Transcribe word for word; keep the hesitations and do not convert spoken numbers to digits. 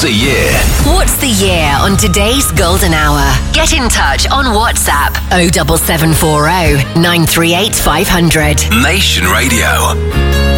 the Year? What's the Year on today's Golden Hour? Get in touch on WhatsApp oh seven seven four oh nine three eight five hundred. Nation Radio.